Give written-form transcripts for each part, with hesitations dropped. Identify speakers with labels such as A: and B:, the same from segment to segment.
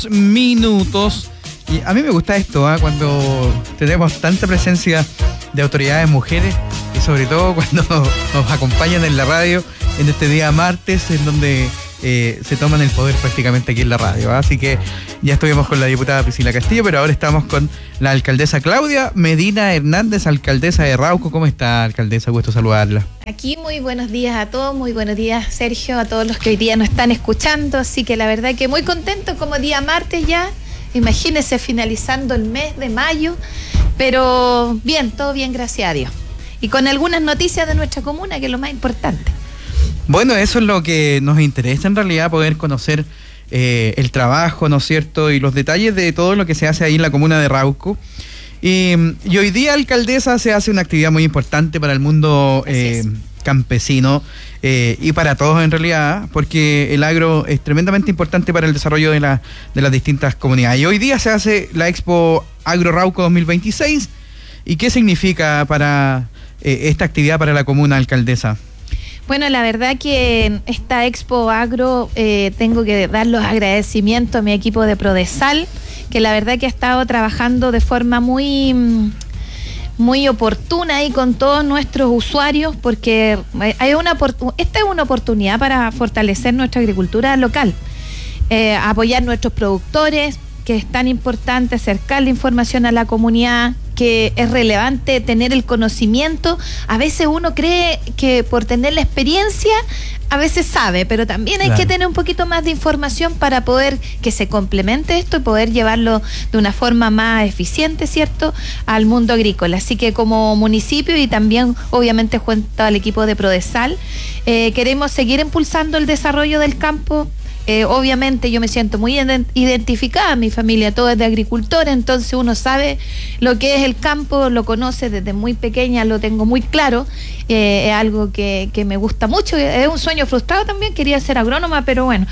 A: Minutos. Y a mí me gusta esto, cuando tenemos tanta presencia de autoridades mujeres y sobre todo cuando nos acompañan en la radio en este día martes, en donde se toman el poder prácticamente aquí en la radio. Así que ya estuvimos con la diputada Priscila Castillo, pero ahora estamos con la alcaldesa Claudia Medina Hernández, alcaldesa de Rauco. ¿Cómo está, alcaldesa? Gusto saludarla.
B: Aquí muy buenos días a todos, muy buenos días, Sergio, a todos los que hoy día nos están escuchando. Así que la verdad que muy contento como día martes ya. Imagínense finalizando el mes de mayo, pero bien, todo bien, gracias a Dios. Y con algunas noticias de nuestra comuna, que es lo más importante.
A: Bueno, eso es lo que nos interesa en realidad, poder conocer el trabajo, ¿no es cierto? Y los detalles de todo lo que se hace ahí en la comuna de Rauco. Y hoy día, alcaldesa, se hace una actividad muy importante para el mundo campesino y para todos en realidad, porque el agro es tremendamente importante para el desarrollo de las distintas comunidades. Y hoy día se hace la Expo Agro Rauco 2026. ¿Y qué significa para esta actividad para la comuna, alcaldesa?
B: Bueno, la verdad que en esta Expo Agro tengo que dar los agradecimientos a mi equipo de Prodesal, que la verdad que ha estado trabajando de forma muy oportuna ahí con todos nuestros usuarios, porque esta es una oportunidad para fortalecer nuestra agricultura local, apoyar nuestros productores, que es tan importante acercar la información a la comunidad, que es relevante tener el conocimiento. A veces uno cree que por tener la experiencia a veces sabe, pero también hay que tener un poquito más de información para poder que se complemente esto y poder llevarlo de una forma más eficiente, ¿cierto?, al mundo agrícola. Así que como municipio y también obviamente junto al equipo de Prodesal, queremos seguir impulsando el desarrollo del campo. Obviamente yo me siento muy identificada, mi familia toda es de agricultora, entonces uno sabe lo que es el campo, lo conoce desde muy pequeña, lo tengo muy claro, es algo que me gusta mucho, es un sueño frustrado también, quería ser agrónoma, pero bueno,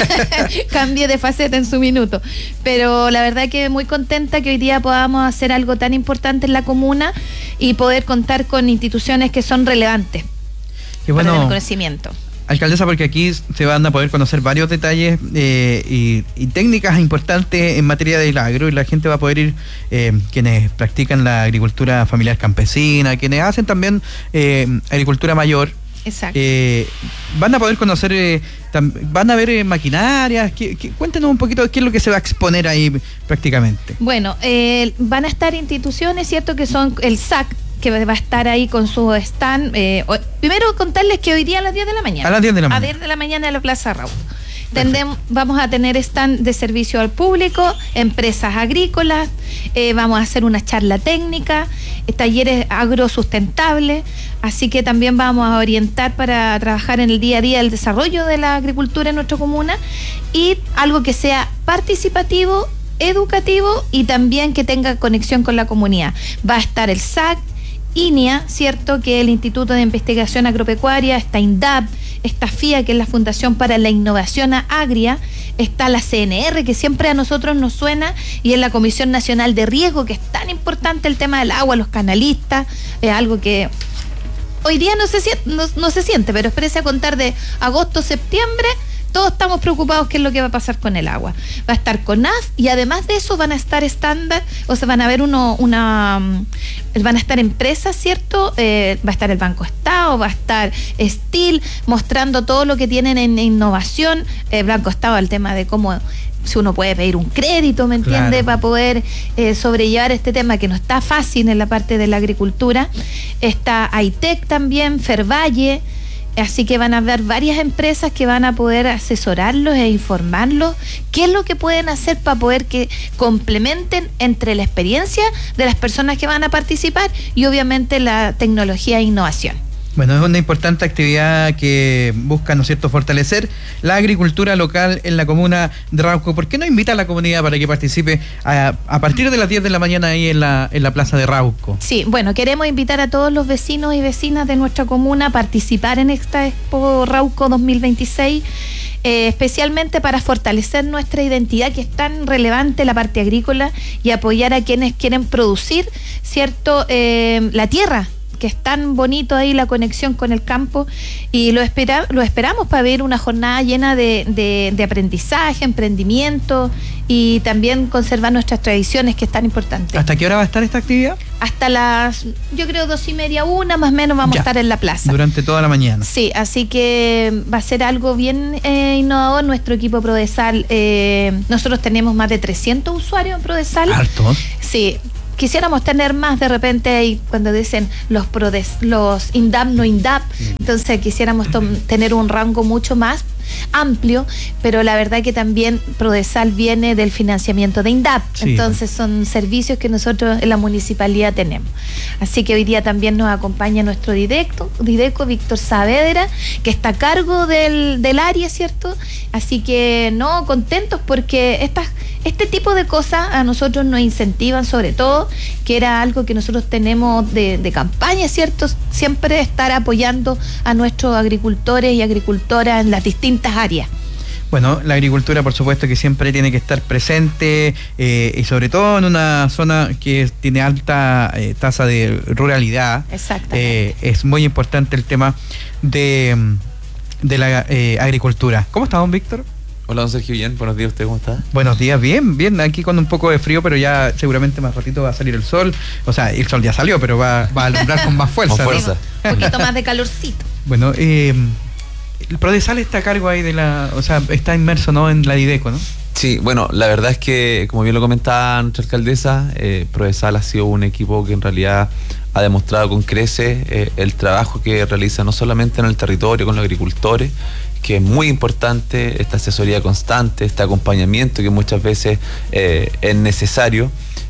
B: cambié de faceta en su minuto, pero la verdad que muy contenta que hoy día podamos hacer algo tan importante en la comuna y poder contar con instituciones que son relevantes para el conocimiento.
A: Alcaldesa, porque aquí se van a poder conocer varios detalles y técnicas importantes en materia del agro, y la gente va a poder ir, quienes practican la agricultura familiar campesina, quienes hacen también agricultura mayor.
B: Exacto.
A: Van a poder conocer, van a ver maquinarias. Cuéntenos un poquito qué es lo que se va a exponer ahí prácticamente.
B: Bueno, van a estar instituciones, ¿cierto?, que son el SAC, que va a estar ahí con su stand. Primero contarles que hoy día a las 10 de la mañana.
A: A las 10 de la mañana.
B: A 10 de la mañana en la Plaza Rauco. Vamos a tener stand de servicio al público, empresas agrícolas, vamos a hacer una charla técnica, talleres agrosustentables, así que también vamos a orientar para trabajar en el día a día el desarrollo de la agricultura en nuestra comuna y algo que sea participativo, educativo y también que tenga conexión con la comunidad. Va a estar el SAC, INIA, ¿cierto?, que es el Instituto de Investigación Agropecuaria, está INDAP, está FIA, que es la Fundación para la Innovación Agria, está la CNR, que siempre a nosotros nos suena, y es la Comisión Nacional de Riego, que es tan importante el tema del agua, los canalistas, es algo que hoy día no se siente, pero espérese a contar de agosto, septiembre, todos estamos preocupados qué es lo que va a pasar con el agua. Va a estar CONAF y además de eso van a estar estándar, o sea, van a haber van a estar empresas, ¿cierto? Va a estar el Banco Estado, va a estar Steel, mostrando todo lo que tienen en innovación. Banco Estado, el tema de cómo si uno puede pedir un crédito, ¿me entiende? Para poder sobrellevar este tema que no está fácil en la parte de la agricultura. Está AITEC también, Fervalle. Así que van a haber varias empresas que van a poder asesorarlos e informarlos qué es lo que pueden hacer para poder que complementen entre la experiencia de las personas que van a participar y obviamente la tecnología e innovación.
A: Bueno, es una importante actividad que busca, ¿no es cierto?, fortalecer la agricultura local en la comuna de Rauco. ¿Por qué no invita a la comunidad para que participe a partir de las 10 de la mañana ahí en la plaza de Rauco?
B: Sí, bueno, queremos invitar a todos los vecinos y vecinas de nuestra comuna a participar en esta Expo Rauco 2026. Especialmente para fortalecer nuestra identidad, que es tan relevante la parte agrícola, y apoyar a quienes quieren producir, ¿cierto?, la tierra que es tan bonito ahí la conexión con el campo, y lo esperamos para ver una jornada llena de aprendizaje, emprendimiento, y también conservar nuestras tradiciones, que es tan importante.
A: ¿Hasta qué hora va a estar esta actividad?
B: Hasta las, yo creo 2:30, 1 más o menos vamos a estar en la plaza.
A: Durante toda la mañana.
B: Sí, así que va a ser algo bien innovador. Nuestro equipo Prodesal, nosotros tenemos más de 300 usuarios en Prodesal.
A: ¿Harto?
B: Sí. Quisiéramos tener más de repente ahí cuando dicen los INDAP, no INDAP, entonces quisiéramos tener un rango mucho más amplio, pero la verdad que también Prodesal viene del financiamiento de INDAP, sí, entonces son servicios que nosotros en la municipalidad tenemos. Así que hoy día también nos acompaña nuestro Dideco, Víctor Saavedra, que está a cargo del área, ¿cierto? Así que no, contentos porque este tipo de cosas a nosotros nos incentivan, sobre todo, que era algo que nosotros tenemos de campaña, ¿cierto? Siempre estar apoyando a nuestros agricultores y agricultoras en las distintas áreas.
A: Bueno, la agricultura, por supuesto, que siempre tiene que estar presente, y sobre todo en una zona que tiene alta tasa de ruralidad.
B: Exactamente.
A: Es muy importante el tema de la agricultura. ¿Cómo está, don Víctor?
C: Hola, don Sergio, bien. Buenos días, ¿usted cómo está?
A: Buenos días, bien. Aquí con un poco de frío, pero ya seguramente más ratito va a salir el sol. O sea, el sol ya salió, pero va a alumbrar con más fuerza.
C: Con fuerza.
B: Un poquito más de calorcito.
A: Bueno, el Prodesal está a cargo ahí está inmerso, ¿no?, en la Dideco, ¿no?
C: Sí, bueno, la verdad es que, como bien lo comentaba nuestra alcaldesa, Prodesal ha sido un equipo que en realidad ha demostrado con creces el trabajo que realiza no solamente en el territorio con los agricultores, que es muy importante, esta asesoría constante, este acompañamiento que muchas veces es necesario.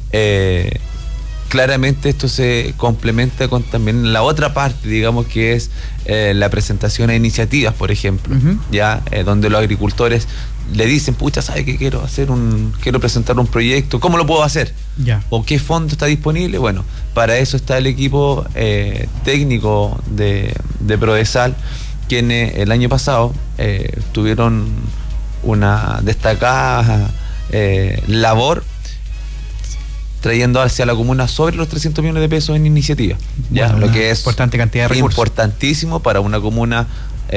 C: Claramente esto se complementa con también la otra parte, digamos, que es la presentación de iniciativas, por ejemplo, donde los agricultores le dicen, pucha, ¿sabe qué quiero hacer? Quiero presentar un proyecto, ¿cómo lo puedo hacer? ¿O qué fondo está disponible? Bueno, para eso está el equipo técnico de Prodesal, quienes el año pasado tuvieron una destacada labor trayendo hacia la comuna sobre los 300 millones de pesos en iniciativa.
A: Bueno,
C: lo que es
A: importante cantidad de recursos.
C: Importantísimo para una comuna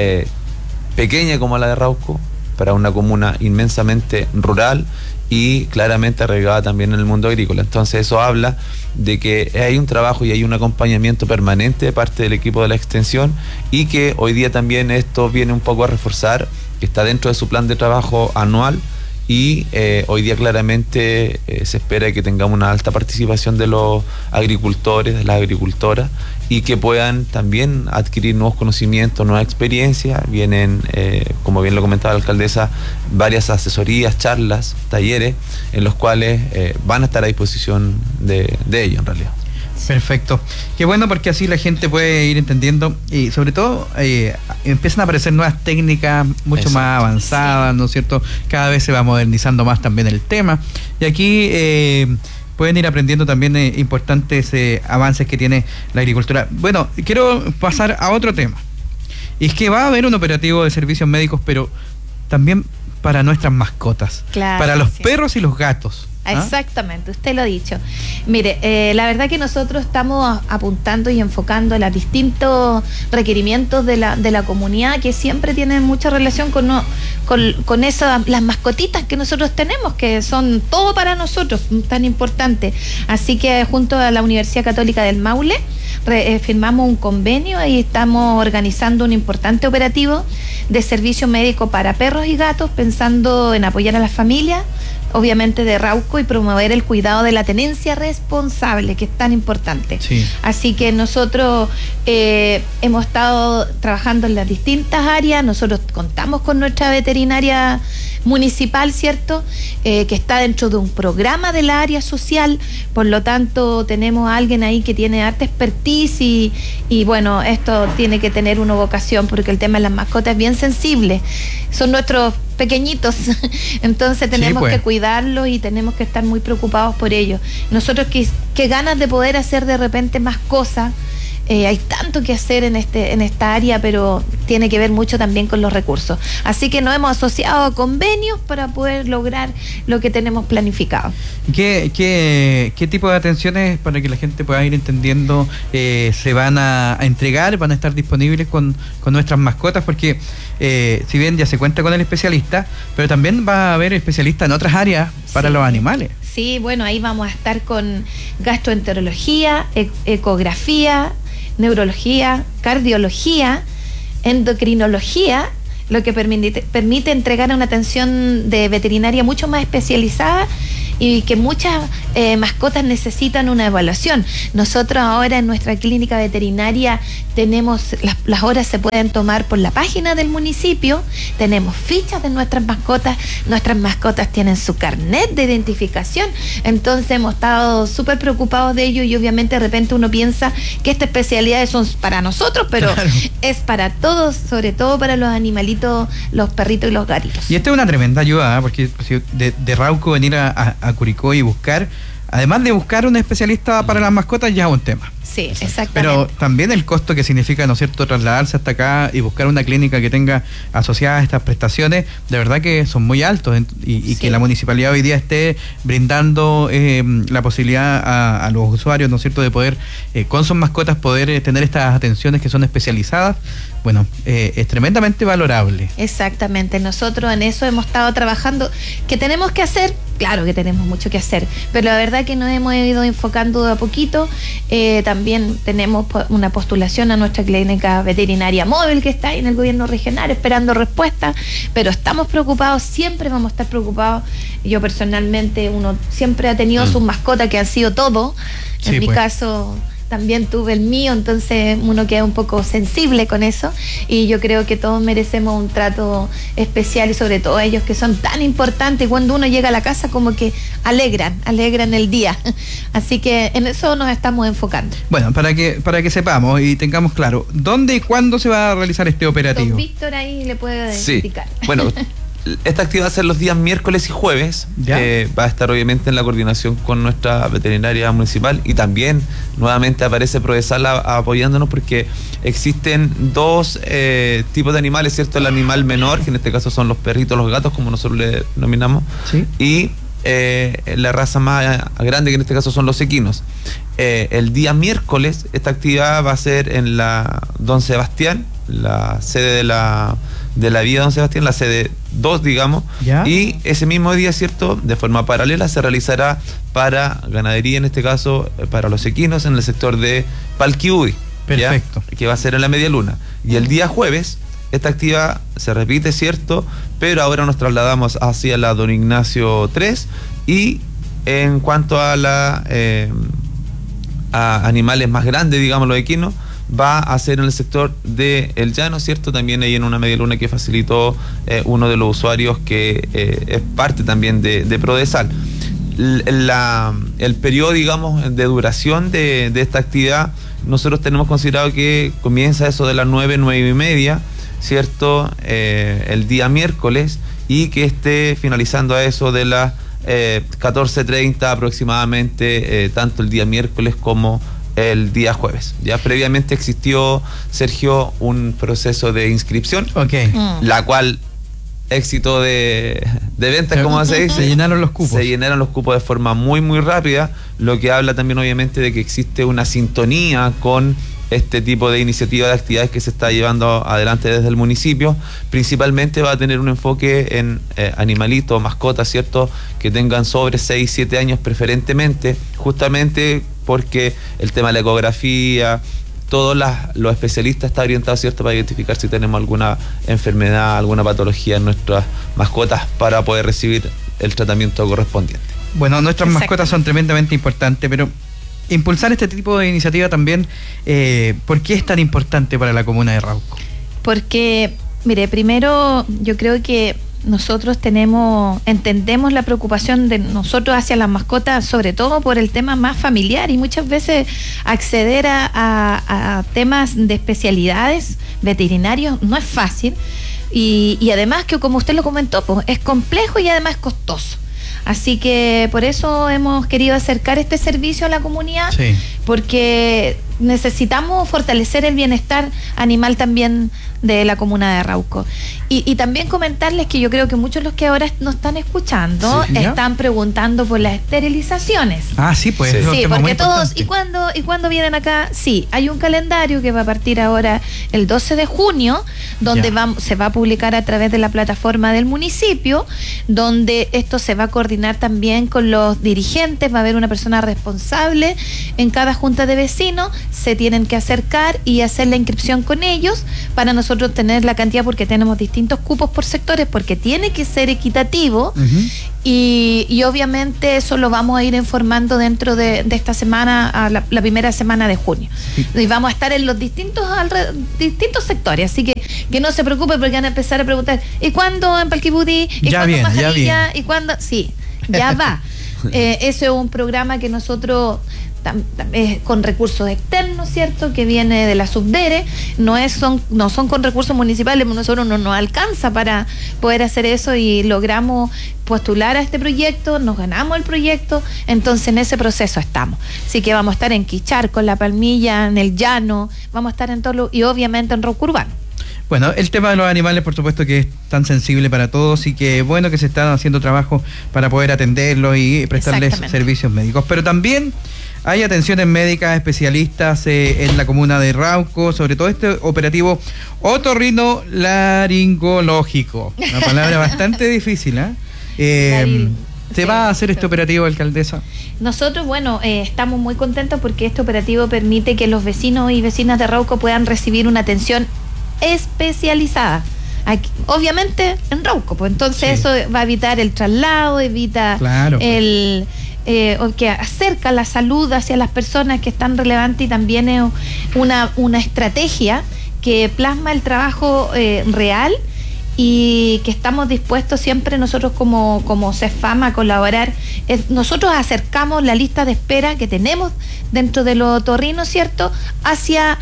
C: pequeña como la de Rauco, para una comuna inmensamente rural y claramente arraigada también en el mundo agrícola. Entonces eso habla de que hay un trabajo y hay un acompañamiento permanente de parte del equipo de la extensión, y que hoy día también esto viene un poco a reforzar, que está dentro de su plan de trabajo anual, y hoy día claramente se espera que tengamos una alta participación de los agricultores, de las agricultoras, y que puedan también adquirir nuevos conocimientos, nuevas experiencias. Vienen, como bien lo comentaba la alcaldesa, varias asesorías, charlas, talleres, en los cuales van a estar a disposición de ellos en realidad.
A: Perfecto. Qué bueno, porque así la gente puede ir entendiendo, y sobre todo empiezan a aparecer nuevas técnicas mucho más avanzadas, ¿no es cierto? Cada vez se va modernizando más también el tema, y aquí pueden ir aprendiendo también importantes avances que tiene la agricultura. Bueno, quiero pasar a otro tema, y es que va a haber un operativo de servicios médicos, pero también para nuestras mascotas, para los perros y los gatos.
B: Exactamente, usted lo ha dicho. Mire, la verdad que nosotros estamos apuntando y enfocando los distintos requerimientos de la comunidad, que siempre tienen mucha relación con esas, las mascotitas que nosotros tenemos, que son todo para nosotros, tan importante. Así que junto a la Universidad Católica del Maule firmamos un convenio y estamos organizando un importante operativo de servicio médico para perros y gatos, pensando en apoyar a las familias, obviamente de Rauco, y promover el cuidado de la tenencia responsable, que es tan importante.
A: Sí.
B: Así que nosotros hemos estado trabajando en las distintas áreas. Nosotros contamos con nuestra veterinaria municipal, ¿cierto? Que está dentro de un programa de la área social, por lo tanto tenemos a alguien ahí que tiene harta expertise, y bueno, esto tiene que tener una vocación, porque el tema de las mascotas es bien sensible, son nuestros pequeñitos, entonces tenemos que cuidarlos y tenemos que estar muy preocupados por ellos. Nosotros qué ganas de poder hacer de repente más cosas Hay tanto que hacer en esta área, pero tiene que ver mucho también con los recursos. Así que nos hemos asociado a convenios para poder lograr lo que tenemos planificado.
A: ¿Qué tipo de atenciones, para que la gente pueda ir entendiendo, se van a entregar, van a estar disponibles con nuestras mascotas? Porque si bien ya se cuenta con el especialista, pero también va a haber especialistas en otras áreas para los animales.
B: Sí, bueno, ahí vamos a estar con gastroenterología, ecografía, neurología, cardiología, endocrinología, lo que permite entregar una atención de veterinaria mucho más especializada y que muchas mascotas necesitan una evaluación. Nosotros ahora en nuestra clínica veterinaria tenemos, las horas se pueden tomar por la página del municipio, tenemos fichas de nuestras mascotas tienen su carnet de identificación, entonces hemos estado súper preocupados de ello y obviamente de repente uno piensa que estas especialidades son para nosotros, pero claro, es para todos, sobre todo para los animalitos, los perritos y los gatitos.
A: Y esta es una tremenda ayuda, porque de Rauco venir a Curicó y buscar, además de buscar un especialista para las mascotas, ya es un tema.
B: Sí, exactamente.
A: Pero también el costo que significa, ¿no es cierto?, trasladarse hasta acá y buscar una clínica que tenga asociadas estas prestaciones, de verdad que son muy altos y sí, que la municipalidad hoy día esté brindando la posibilidad a los usuarios, ¿no es cierto?, de poder, con sus mascotas, poder tener estas atenciones que son especializadas. Bueno, es tremendamente valorable.
B: Exactamente, nosotros en eso hemos estado trabajando. ¿Qué tenemos que hacer? Claro que tenemos mucho que hacer, pero la verdad que nos hemos ido enfocando de a poquito. También tenemos una postulación a nuestra clínica veterinaria móvil que está ahí en el gobierno regional esperando respuesta, pero estamos preocupados, siempre vamos a estar preocupados. Yo personalmente, uno siempre ha tenido sus mascotas que han sido todo. En mi caso también tuve el mío, entonces uno queda un poco sensible con eso y yo creo que todos merecemos un trato especial y sobre todo ellos que son tan importantes. Cuando uno llega a la casa como que alegran el día, así que en eso nos estamos enfocando.
A: Bueno, para que sepamos y tengamos claro, ¿dónde y cuándo se va a realizar este operativo?
B: Don Víctor ahí le puede indicar.
C: Bueno, esta actividad va a ser los días miércoles y jueves. Va a estar obviamente en la coordinación con nuestra veterinaria municipal y también nuevamente aparece Prodesal apoyándonos porque existen dos tipos de animales, ¿cierto? El animal menor, que en este caso son los perritos, los gatos, como nosotros le denominamos, ¿sí? Y la raza más grande, que en este caso son los equinos. El día miércoles esta actividad va a ser en la Don Sebastián, la sede de la Vía Don Sebastián, la sede 2, digamos, ¿ya? Y ese mismo día, ¿cierto?, de forma paralela se realizará para ganadería, en este caso para los equinos, en el sector de Palquiuy. Perfecto. ¿Ya? Que va a ser en la Media Luna. Y el día jueves esta actividad se repite, ¿cierto?, pero ahora nos trasladamos hacia la Don Ignacio 3 y en cuanto a a animales más grandes, digamos, los equinos, va a ser en el sector de El Llano, ¿cierto? También ahí en una Media Luna que facilitó uno de los usuarios que es parte también de Prodesal. El periodo, digamos, de duración de esta actividad, nosotros tenemos considerado que comienza eso de las 9:30, ¿cierto? El día miércoles y que esté finalizando a eso de las 14:30 aproximadamente, tanto el día miércoles como el día jueves. Ya previamente existió, Sergio, un proceso de inscripción, la cual, éxito de ventas, como se dice,
A: se llenaron los cupos.
C: Se llenaron los cupos de forma muy, muy rápida, lo que habla también obviamente de que existe una sintonía con este tipo de iniciativa de actividades que se está llevando adelante desde el municipio. Principalmente va a tener un enfoque en animalitos, mascotas, ¿cierto?, que tengan sobre 6, 7 años preferentemente, justamente porque el tema de la ecografía, todos los especialistas están orientados, ¿cierto?, para identificar si tenemos alguna enfermedad, alguna patología en nuestras mascotas para poder recibir el tratamiento correspondiente.
A: Bueno, nuestras mascotas son tremendamente importantes, pero impulsar este tipo de iniciativa también, ¿por qué es tan importante para la comuna de Rauco?
B: Porque, mire, primero yo creo que nosotros entendemos la preocupación de nosotros hacia las mascotas, sobre todo por el tema más familiar, y muchas veces acceder a temas de especialidades veterinarios no es fácil, y además que, como usted lo comentó, pues, es complejo y además es costoso. Así que por eso hemos querido acercar este servicio a la comunidad, porque necesitamos fortalecer el bienestar animal también de la comuna de Arauco. Y también comentarles que yo creo que muchos de los que ahora nos están escuchando están preguntando por las esterilizaciones.
A: Sí, pues.
B: Sí, porque todos, ¿y cuándo vienen acá? Sí, hay un calendario que va a partir ahora el 12 de junio, donde se va a publicar a través de la plataforma del municipio, donde esto se va a coordinar también con los dirigentes, va a haber una persona responsable en cada junta de vecinos, se tienen que acercar y hacer la inscripción con ellos para nosotros tener la cantidad, porque tenemos distintos cupos por sectores, porque tiene que ser equitativo. Y obviamente eso lo vamos a ir informando dentro de esta semana, a la primera semana de junio. Y vamos a estar en los distintos sectores, así que no se preocupe, porque van a empezar a preguntar, ¿y cuándo en Palquipudí? ¿Y cuándo en Pajarilla? ¿Y cuándo? Sí, ya va. Ese es un programa que nosotros con recursos externos, ¿cierto? Que viene de la Subdere, no son con recursos municipales, nosotros no nos alcanza para poder hacer eso, y logramos postular a este proyecto, nos ganamos el proyecto, entonces en ese proceso estamos. Así que vamos a estar en Quicharco, en La Palmilla, en El Llano, vamos a estar en todo, y obviamente en Rauco Urbano.
A: Bueno, el tema de los animales, por supuesto que es tan sensible para todos, y que bueno que se están haciendo trabajo para poder atenderlos y prestarles servicios médicos. Pero también hay atenciones médicas, especialistas en la comuna de Rauco, sobre todo este operativo otorrinolaringológico. Una palabra bastante difícil, ¿Se va a hacer este operativo, alcaldesa?
B: Nosotros, estamos muy contentos porque este operativo permite que los vecinos y vecinas de Rauco puedan recibir una atención especializada. Aquí, obviamente en Rauco, pues entonces eso va a evitar el traslado, evita que acerca la salud hacia las personas, que es tan relevante, y también es una estrategia que plasma el trabajo real, y que estamos dispuestos siempre nosotros como CEFAM a colaborar. Nosotros acercamos la lista de espera que tenemos dentro de los otorrinos, ¿cierto?, hacia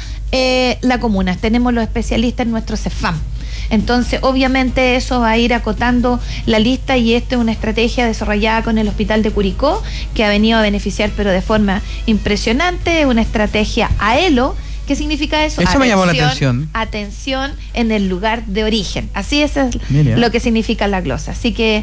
B: la comuna. Tenemos los especialistas en nuestro CEFAM. Entonces, obviamente, eso va a ir acotando la lista, y esta es una estrategia desarrollada con el Hospital de Curicó, que ha venido a beneficiar, pero de forma impresionante. Es una estrategia AELO. ¿Qué significa eso?
A: Eso me llamó la atención.
B: Atención en el lugar de origen. Así es lo que significa la glosa. Así que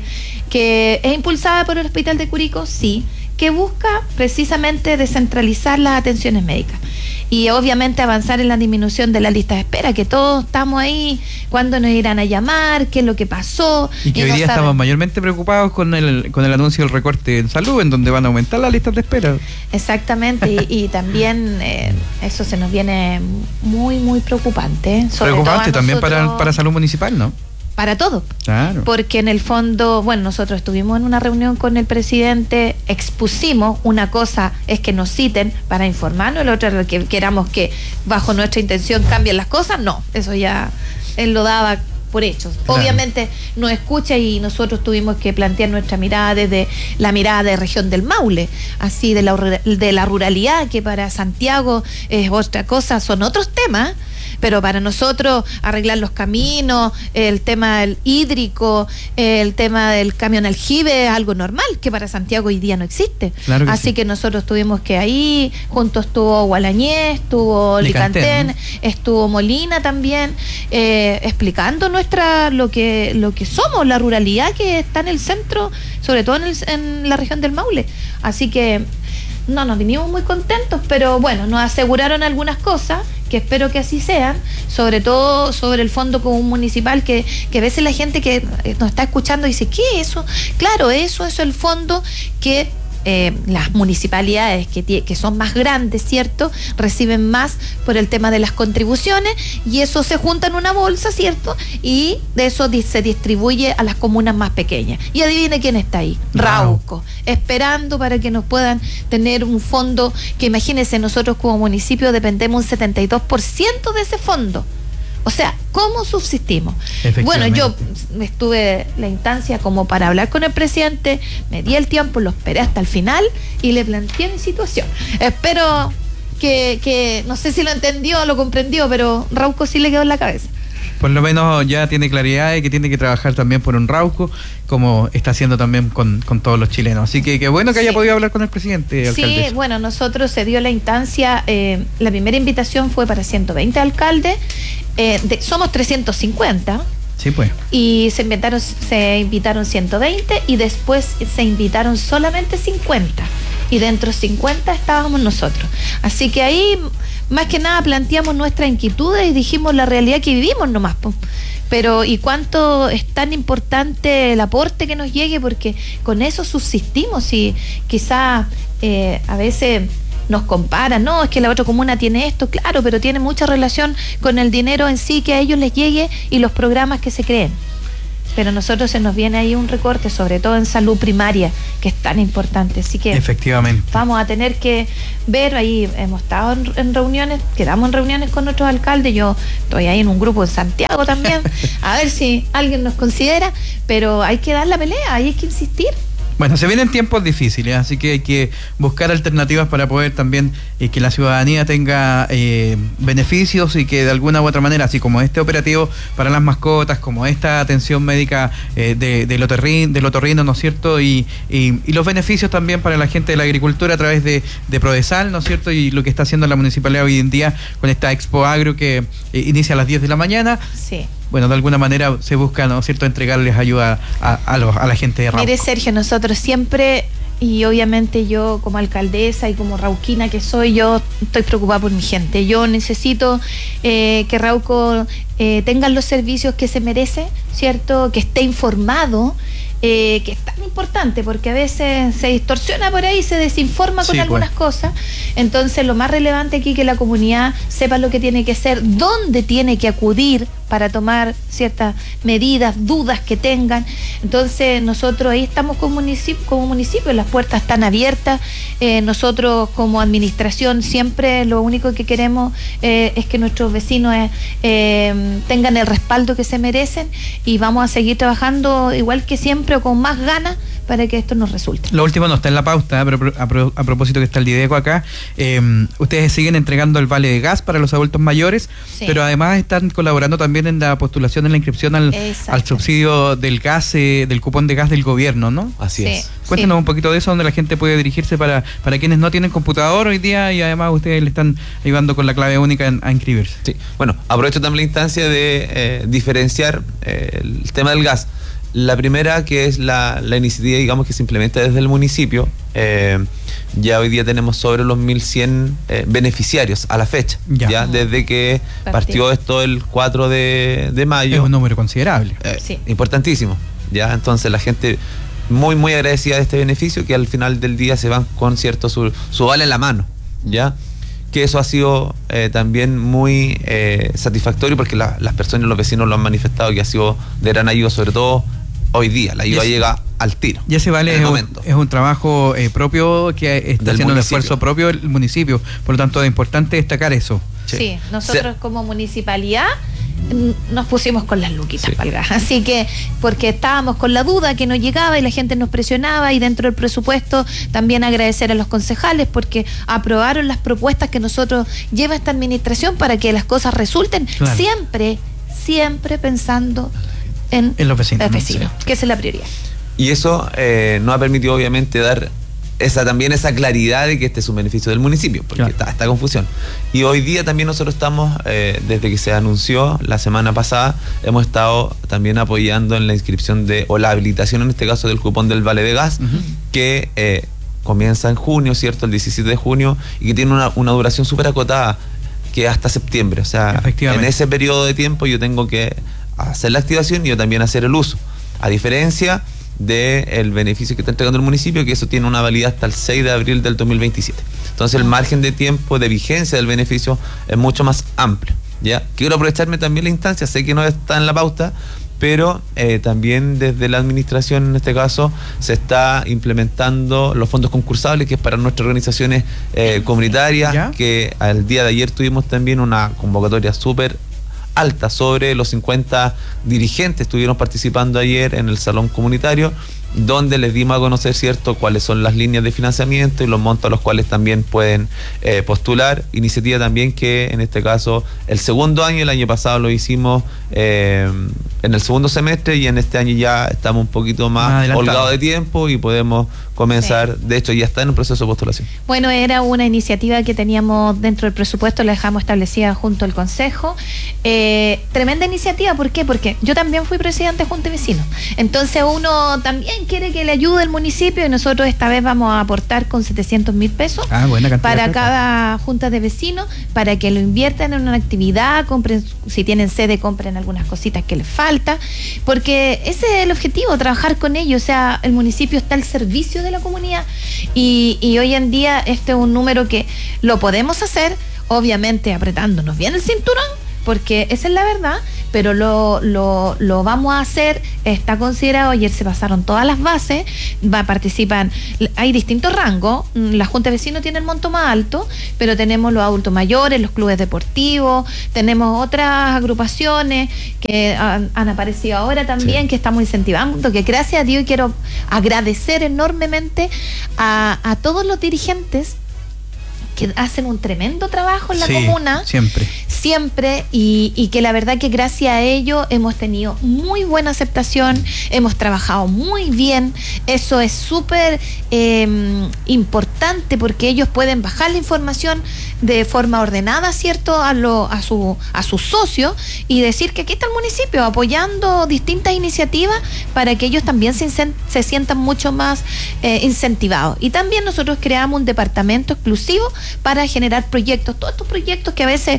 B: es impulsada por el Hospital de Curicó, sí, que busca precisamente descentralizar las atenciones médicas. Y obviamente avanzar en la disminución de la lista de espera, que todos estamos ahí, cuándo nos irán a llamar, qué es lo que pasó.
A: Y que hoy día estamos mayormente preocupados con el anuncio del recorte en salud, en donde van a aumentar las listas de espera.
B: Exactamente, y también eso se nos viene muy, muy preocupante.
A: Preocupante también para salud municipal, ¿no?
B: Para todo.
A: Claro.
B: Porque en el fondo, nosotros estuvimos en una reunión con el presidente, expusimos, una cosa es que nos citen para informarnos, la otra es que queramos que bajo nuestra intención cambien las cosas. No, eso ya él lo daba por hechos. Claro. Obviamente nos escucha, y nosotros tuvimos que plantear nuestra mirada desde la mirada de región del Maule, así de la ruralidad, que para Santiago es otra cosa, son otros temas. Pero para nosotros arreglar los caminos, el tema del hídrico, el tema del camión aljibe es algo normal, que para Santiago hoy día no existe. Claro que Así que nosotros tuvimos que ahí, juntos estuvo Gualañé, estuvo Licantén, ¿no? Estuvo Molina también, explicando lo que somos, la ruralidad que está en el centro, sobre todo en la región del Maule. Así que nos vinimos muy contentos, pero nos aseguraron algunas cosas, que espero que así sean, sobre todo sobre el Fondo Común Municipal, que a veces la gente que nos está escuchando dice, ¿qué es eso? Claro, eso es el fondo que las municipalidades que son más grandes, ¿cierto?, reciben más por el tema de las contribuciones, y eso se junta en una bolsa, ¿cierto?, y de eso se distribuye a las comunas más pequeñas. Y adivine quién está ahí, Rauco, esperando para que nos puedan tener un fondo que, imagínense, nosotros como municipio dependemos un 72% de ese fondo. O sea, ¿cómo subsistimos? Bueno, yo estuve la instancia como para hablar con el presidente, me di el tiempo, lo esperé hasta el final y le planteé mi situación. Espero que no sé si lo entendió o lo comprendió, pero Rauco sí le quedó en la cabeza.
A: Por lo menos ya tiene claridad de que tiene que trabajar también por un Rauco, como está haciendo también con todos los chilenos. Así que qué bueno que haya podido hablar con el presidente, alcaldesa.
B: Sí, bueno, nosotros se dio la instancia, la primera invitación fue para 120 alcaldes, somos 350.
A: Sí, pues.
B: Y se invitaron 120 y después se invitaron solamente 50. Y dentro de 50 estábamos nosotros. Así que ahí, más que nada, planteamos nuestras inquietudes y dijimos la realidad que vivimos nomás. Pero, ¿y cuánto es tan importante el aporte que nos llegue? Porque con eso subsistimos y quizás a veces nos comparan, no, es que la otra comuna tiene esto, claro, pero tiene mucha relación con el dinero en sí que a ellos les llegue y los programas que se creen. Pero a nosotros se nos viene ahí un recorte, sobre todo en salud primaria, que es tan importante. Así que
A: efectivamente
B: vamos a tener que ver, ahí hemos estado en reuniones, quedamos en reuniones con otros alcaldes, yo estoy ahí en un grupo en Santiago también, a ver si alguien nos considera, pero hay que dar la pelea, hay que insistir.
A: Bueno, se vienen tiempos difíciles, así que hay que buscar alternativas para poder también que la ciudadanía tenga beneficios y que de alguna u otra manera, así como este operativo para las mascotas, como esta atención médica del otorrino, ¿no es cierto? Y los beneficios también para la gente de la agricultura a través de Prodesal, ¿no es cierto? Y lo que está haciendo la municipalidad hoy en día con esta Expo Agro que inicia a las 10 de la mañana.
B: Sí.
A: Bueno, de alguna manera se busca, ¿no es cierto?, entregarles ayuda a la gente de Rauco.
B: Mire, Sergio, nosotros siempre, y obviamente yo como alcaldesa y como rauquina que soy, yo estoy preocupada por mi gente. Yo necesito que Rauco tenga los servicios que se merece, ¿cierto?, que esté informado, que es tan importante porque a veces se distorsiona por ahí, se desinforma con algunas cosas. Entonces lo más relevante aquí es que la comunidad sepa lo que tiene que hacer, dónde tiene que acudir para tomar ciertas medidas, dudas que tengan. Entonces nosotros ahí estamos como municipio, las puertas están abiertas. Nosotros como administración siempre lo único que queremos es que nuestros vecinos tengan el respaldo que se merecen y vamos a seguir trabajando igual que siempre o con más ganas para que esto nos resulte.
A: Lo último no está en la pauta, pero a propósito que está el Dideco acá, ustedes siguen entregando el vale de gas para los adultos mayores, sí, pero además están colaborando también en la postulación, en la inscripción al subsidio del gas, del cupón de gas del gobierno, ¿no?
C: Así es.
A: Cuéntenos un poquito de eso, donde la gente puede dirigirse para quienes no tienen computador hoy día y además ustedes le están ayudando con la clave única a inscribirse.
C: Sí, bueno, aprovecho también la instancia de diferenciar el tema del gas. La primera, que es la iniciativa, digamos, que se implementa desde el municipio. Ya hoy día tenemos sobre los 1.100 beneficiarios a la fecha, ya desde que partió esto el 4 de mayo.
A: Es un número considerable.
B: Sí.
C: Importantísimo, ya. Entonces la gente muy, muy agradecida de este beneficio, que al final del día se van con cierto su vale en la mano, ya. Que eso ha sido también muy satisfactorio porque las personas y los vecinos lo han manifestado, que ha sido de gran ayuda, sobre todo hoy día. La ayuda llega al tiro.
A: Y ese vale es un trabajo propio que está haciendo un esfuerzo propio del municipio. Por lo tanto, es importante destacar eso.
B: Sí, nosotros como municipalidad nos pusimos con las luquitas, así que porque estábamos con la duda que no llegaba y la gente nos presionaba, y dentro del presupuesto también agradecer a los concejales porque aprobaron las propuestas que nosotros lleva esta administración para que las cosas resulten, siempre pensando en los vecinos, que esa es la prioridad.
C: Y eso nos ha permitido obviamente dar también esa claridad de que este es un beneficio del municipio, porque está esta confusión. Y hoy día también nosotros estamos, desde que se anunció la semana pasada, hemos estado también apoyando en la inscripción o la habilitación, en este caso, del cupón del vale de gas, que comienza en junio, ¿cierto? El 17 de junio, y que tiene una duración súper acotada, que hasta septiembre. O sea, en ese periodo de tiempo yo tengo que hacer la activación y yo también hacer el uso. A diferencia del beneficio que está entregando el municipio, que eso tiene una validez hasta el 6 de abril del 2027. Entonces el margen de tiempo de vigencia del beneficio es mucho más amplio, ¿ya? Quiero aprovecharme también la instancia, sé que no está en la pauta, pero también desde la administración, en este caso, se está implementando los fondos concursables, que es para nuestras organizaciones comunitarias, que al día de ayer tuvimos también una convocatoria súper alta, sobre los 50 dirigentes estuvieron participando ayer en el salón comunitario, donde les dimos a conocer, ¿cierto?, cuáles son las líneas de financiamiento y los montos a los cuales también pueden postular. Iniciativa también que en este caso el segundo año, el año pasado lo hicimos en el segundo semestre, y en este año ya estamos un poquito más holgados de tiempo y podemos comenzar. De hecho ya está en un proceso de postulación.
B: Bueno, era una iniciativa que teníamos dentro del presupuesto, la dejamos establecida junto al Consejo. Tremenda iniciativa, ¿por qué? Porque yo también fui presidente de Junta de Vecinos, entonces uno también quiere que le ayude el municipio, y nosotros esta vez vamos a aportar con 700.000 pesos para cada junta de vecinos, para que lo inviertan en una actividad, compren, si tienen sede, compren algunas cositas que les falta, porque ese es el objetivo, trabajar con ellos. O sea, el municipio está al servicio de la comunidad, y hoy en día este es un número que lo podemos hacer, obviamente apretándonos bien el cinturón, porque esa es la verdad, pero lo vamos a hacer, está considerado. Ayer se pasaron todas las bases, participan, hay distintos rangos. La Junta de Vecinos tiene el monto más alto, pero tenemos los adultos mayores, los clubes deportivos, tenemos otras agrupaciones que han aparecido ahora también, que estamos incentivando, que gracias a Dios, quiero agradecer enormemente a todos los dirigentes que hacen un tremendo trabajo en la comuna. Siempre, y que la verdad que gracias a ello hemos tenido muy buena aceptación, hemos trabajado muy bien. Eso es súper importante, porque ellos pueden bajar la información de forma ordenada, ¿cierto?, a sus socios, y decir que aquí está el municipio apoyando distintas iniciativas para que ellos también se sientan mucho más incentivados. Y también nosotros creamos un departamento exclusivo para generar proyectos, todos estos proyectos que a veces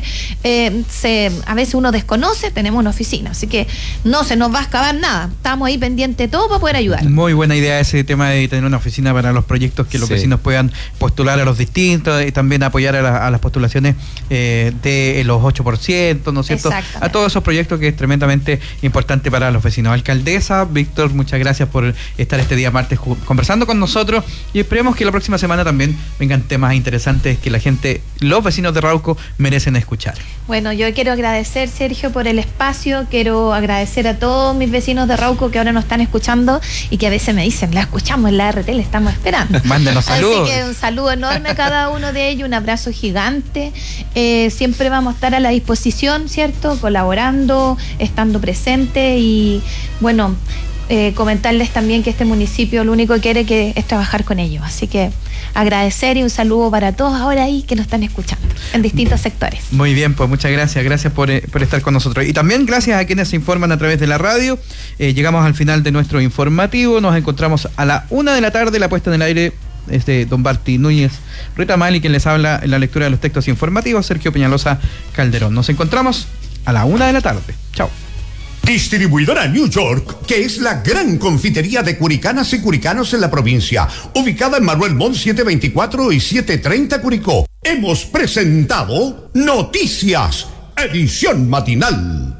B: uno desconoce. Tenemos una oficina, así que no se nos va a acabar nada, estamos ahí pendientes de todo para poder ayudar.
A: Muy buena idea ese tema de tener una oficina para los proyectos, que los vecinos puedan postular a los distintos, y también apoyar a las postulaciones de los 8%, ¿no es cierto?, a todos esos proyectos, que es tremendamente importante para los vecinos. Alcaldesa Víctor, muchas gracias por estar este día martes conversando con nosotros, y esperemos que la próxima semana también vengan temas interesantes que la gente, los vecinos de Rauco, merecen escuchar.
B: Bueno, yo quiero agradecer, Sergio, por el espacio. Quiero agradecer a todos mis vecinos de Rauco que ahora nos están escuchando y que a veces me dicen, la escuchamos en la RT, la estamos esperando.
A: Mándenos saludos.
B: Así que un saludo enorme a cada uno de ellos, un abrazo gigante. Siempre vamos a estar a la disposición, ¿cierto?, colaborando, estando presente, y bueno, comentarles también que este municipio lo único que quiere es trabajar con ellos. Así que agradecer, y un saludo para todos ahora ahí que nos están escuchando en distintos sectores. Muy bien, pues muchas gracias por estar con nosotros, y también gracias a quienes se informan a través de la radio. Llegamos al final de nuestro informativo. Nos encontramos a la 1:00 p.m. la puesta en el aire don Barty Núñez Retamal, y quien les habla en la lectura de los textos informativos, Sergio Peñalosa Calderón. Nos encontramos a la 1:00 p.m. Chao.
D: Distribuidora New York, que es la gran confitería de curicanas y curicanos en la provincia, ubicada en Manuel Montt 724 y 730 Curicó. Hemos presentado Noticias, edición matinal.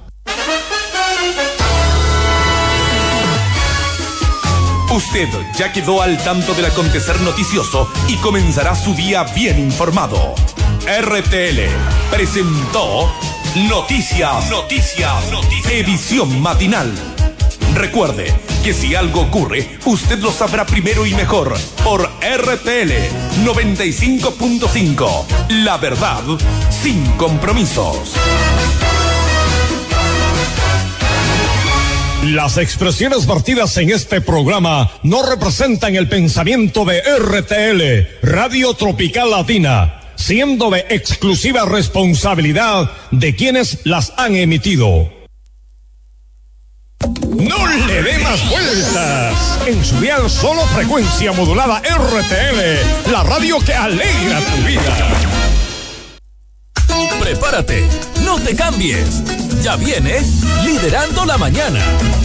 E: Usted ya quedó al tanto del acontecer noticioso y comenzará su día bien informado. RTL presentó Noticias, edición matinal. Recuerde que si algo ocurre, usted lo sabrá primero y mejor por RTL 95.5. La verdad sin compromisos.
F: Las expresiones vertidas en este programa no representan el pensamiento de RTL, Radio Tropical Latina, siendo de exclusiva responsabilidad de quienes las han emitido. No le dé más vueltas. En su dial solo frecuencia modulada RTL, la radio que alegra tu vida.
G: Prepárate, no te cambies. Ya viene Liderando la Mañana.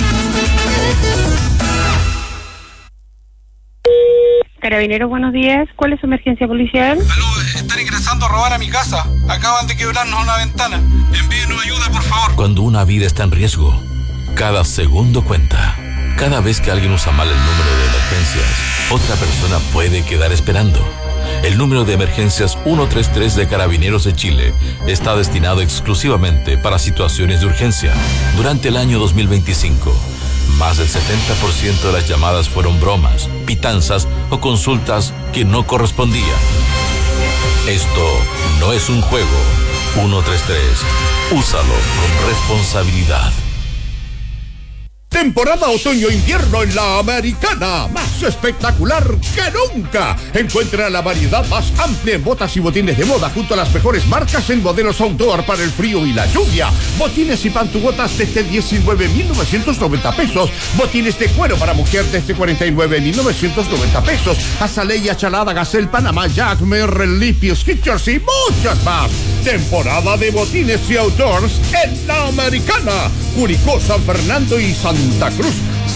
H: Carabineros, buenos días. ¿Cuál es su emergencia policial?
I: Aló, están ingresando a robar a mi casa. Acaban de quebrarnos una ventana. Envíenos ayuda, por favor.
G: Cuando una vida está en riesgo, cada segundo cuenta. Cada vez que alguien usa mal el número de emergencias, otra persona puede quedar esperando. El número de emergencias 133 de Carabineros de Chile está destinado exclusivamente para situaciones de urgencia. Durante el año 2025, Más del 70% de las llamadas fueron bromas, pitanzas o consultas que no correspondían. Esto no es un juego. 133. Úsalo con responsabilidad.
D: Temporada otoño-invierno en La Americana, más espectacular que nunca. Encuentra la variedad más amplia en botas y botines de moda junto a las mejores marcas en modelos outdoor para el frío y la lluvia. Botines y pantubotas desde 19.990 pesos. Botines de cuero para mujer desde 49.990 pesos. Azalea, Chalada, Gazelle, Panamá, Jack, Merrell, Lippy, Skechers y muchas más. Temporada de botines y outdoors en La Americana. Curicó, San Fernando y Santa Cruz.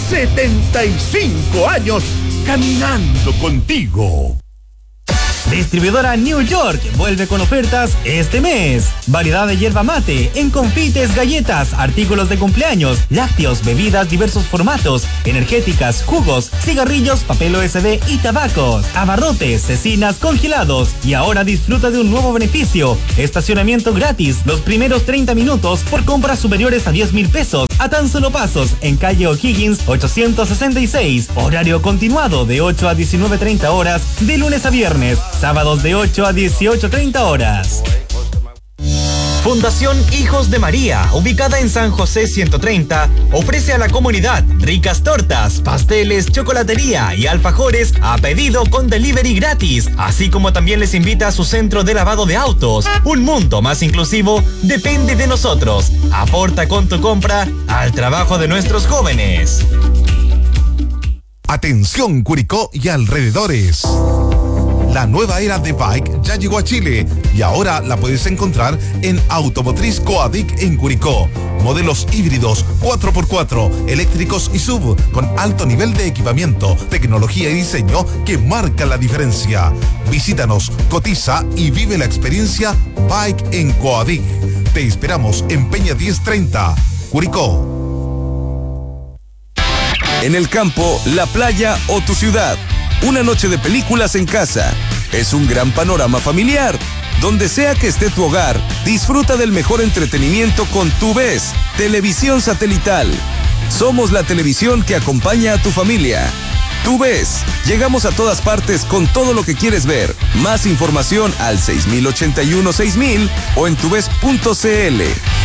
D: 75 años caminando contigo.
J: Distribuidora New York vuelve con ofertas este mes. Variedad de yerba mate, en confites, galletas, artículos de cumpleaños, lácteos, bebidas, diversos formatos, energéticas, jugos, cigarrillos, papel OSB y tabacos, abarrotes, cecinas, congelados. Y ahora disfruta de un nuevo beneficio: estacionamiento gratis los primeros 30 minutos por compras superiores a 10,000 pesos, a tan solo pasos, en calle O'Higgins 866. Horario continuado de 8 a 19:30 horas, de lunes a viernes. Sábados de 8 a 18:30 horas. Fundación Hijos de María, ubicada en San José 130, ofrece a la comunidad ricas tortas, pasteles, chocolatería y alfajores a pedido con delivery gratis, así como también les invita a su centro de lavado de autos. Un mundo más inclusivo depende de nosotros. Aporta con tu compra al trabajo de nuestros jóvenes.
K: Atención Curicó y alrededores. La nueva era de bike ya llegó a Chile y ahora la puedes encontrar en Automotriz Coadic en Curicó. Modelos híbridos 4x4, eléctricos y sub, con alto nivel de equipamiento, tecnología y diseño que marca la diferencia. Visítanos, cotiza y vive la experiencia Bike en Coadic. Te esperamos en Peña 1030, Curicó.
L: En el campo, la playa o tu ciudad. Una noche de películas en casa. Es un gran panorama familiar. Donde sea que esté tu hogar, disfruta del mejor entretenimiento con TuVes, televisión satelital. Somos la televisión que acompaña a tu familia. TuVes, llegamos a todas partes con todo lo que quieres ver. Más información al 6081-6000 o en tuves.cl.